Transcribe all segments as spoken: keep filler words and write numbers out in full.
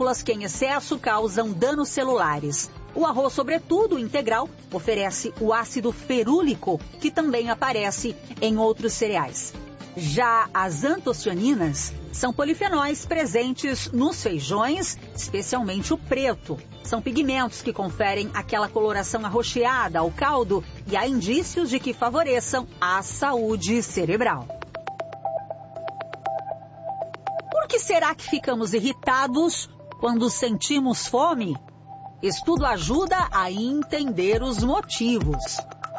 moléculas que em excesso causam danos celulares. O arroz, sobretudo integral, oferece o ácido ferúlico, que também aparece em outros cereais. Já as antocianinas são polifenóis presentes nos feijões, especialmente o preto. São pigmentos que conferem aquela coloração arroxeada ao caldo e há indícios de que favoreçam a saúde cerebral. Por que será que ficamos irritados quando sentimos fome? Estudo ajuda a entender os motivos.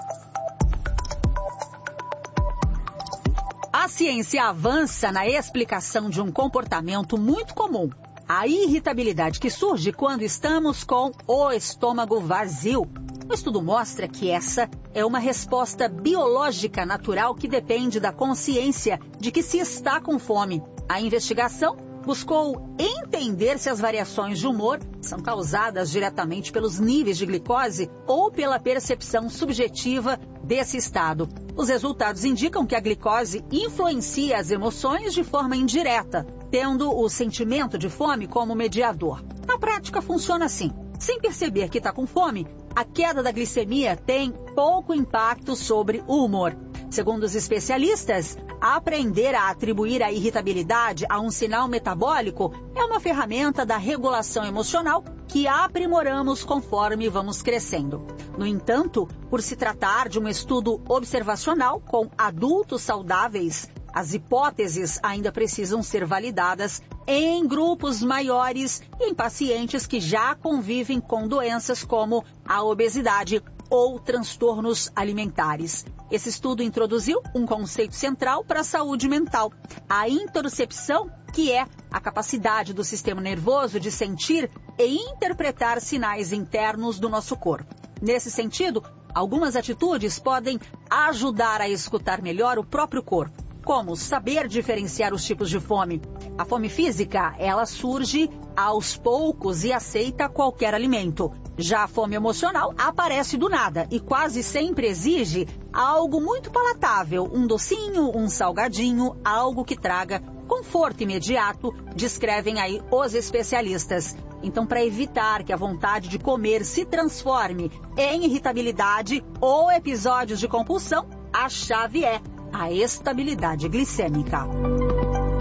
A ciência avança na explicação de um comportamento muito comum, a irritabilidade que surge quando estamos com o estômago vazio. O estudo mostra que essa é uma resposta biológica natural que depende da consciência de que se está com fome. A investigação buscou entender se as variações de humor são causadas diretamente pelos níveis de glicose ou pela percepção subjetiva desse estado. Os resultados indicam que a glicose influencia as emoções de forma indireta, tendo o sentimento de fome como mediador. Na prática, funciona assim. Sem perceber que está com fome, a queda da glicemia tem pouco impacto sobre o humor. Segundo os especialistas, aprender a atribuir a irritabilidade a um sinal metabólico é uma ferramenta da regulação emocional que aprimoramos conforme vamos crescendo. No entanto, por se tratar de um estudo observacional com adultos saudáveis, as hipóteses ainda precisam ser validadas em grupos maiores e em pacientes que já convivem com doenças como a obesidade ou transtornos alimentares. Esse estudo introduziu um conceito central para a saúde mental, a interocepção, que é a capacidade do sistema nervoso de sentir e interpretar sinais internos do nosso corpo. Nesse sentido, algumas atitudes podem ajudar a escutar melhor o próprio corpo, como saber diferenciar os tipos de fome. A fome física, ela surge aos poucos e aceita qualquer alimento. Já a fome emocional aparece do nada e quase sempre exige algo muito palatável, um docinho, um salgadinho, algo que traga conforto imediato, descrevem aí os especialistas. Então, para evitar que a vontade de comer se transforme em irritabilidade ou episódios de compulsão, a chave é a estabilidade glicêmica.